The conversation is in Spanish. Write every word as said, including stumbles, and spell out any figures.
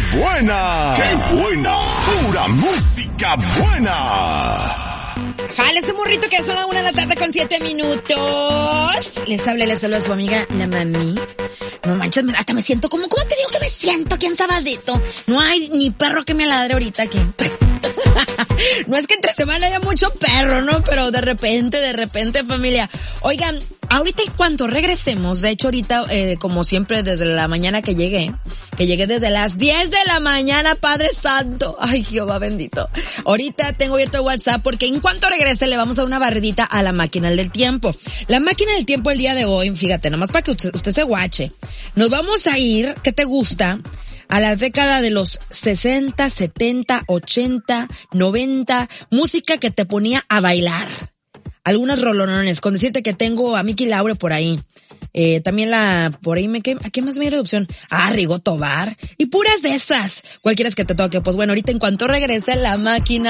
buena! ¡Qué buena! ¡Pura música buena! Jale ese morrito que son las una de la tarde con siete minutos. Les habla, les habla a su amiga, la mami. No manches, hasta me siento como, ¿cómo te digo que me siento aquí en sabadito? No hay ni perro que me ladre ahorita aquí. No es que entre semana haya mucho perro, ¿no? Pero de repente, de repente, familia. Oigan, ahorita en cuanto regresemos, de hecho ahorita, eh, como siempre, desde la mañana que llegué, que llegué desde las diez de la mañana, Padre Santo. Ay, Jehová bendito. Ahorita tengo abierto el WhatsApp porque en cuanto regrese le vamos a dar una barridita a la máquina del tiempo. La máquina del tiempo el día de hoy, fíjate, nomás para que usted, usted se guache. Nos vamos a ir, ¿qué te gusta? A la década de los sesenta, setenta, ochenta, noventa, música que te ponía a bailar. Algunas rolonones, con decirte que tengo a Miki Laure por ahí. Eh, también la, por ahí me, ¿qué, ¿a qué más me dio de opción? Ah, Rigo Tobar. Y puras de esas. ¿Cuál quieres que te toque? Pues bueno, ahorita en cuanto regrese la máquina